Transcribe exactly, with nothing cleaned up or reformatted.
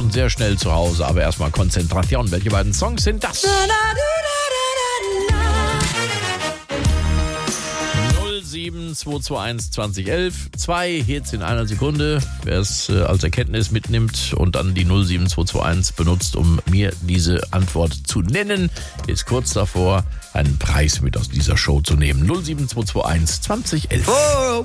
und sehr schnell zu Hause. Aber erstmal Konzentration. Welche beiden Songs sind das? null sieben zwei zwei eins zwanzig elf. Zwei Hits in einer Sekunde. Wer es äh, als Erkenntnis mitnimmt und dann die null sieben zwei zwei eins benutzt, um mir diese Antwort zu nennen, ist kurz davor, einen Preis mit aus dieser Show zu nehmen. null sieben zwei zwei eins zwanzig elf. Oh.